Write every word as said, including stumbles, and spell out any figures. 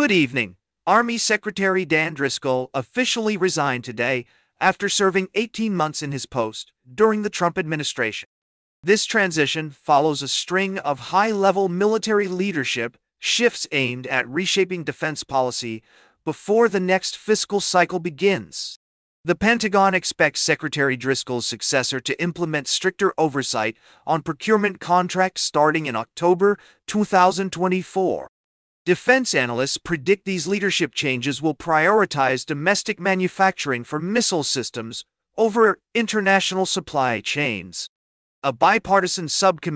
Good evening. Army Secretary Dan Driscoll officially resigned today after serving eighteen months in his post during the Trump administration. This transition follows a string of high-level military leadership shifts aimed at reshaping defense policy before the next fiscal cycle begins. The Pentagon expects Secretary Driscoll's successor to implement stricter oversight on procurement contracts starting in October two thousand twenty-four. Defense analysts predict these leadership changes will prioritize domestic manufacturing for missile systems over international supply chains. A bipartisan subcommittee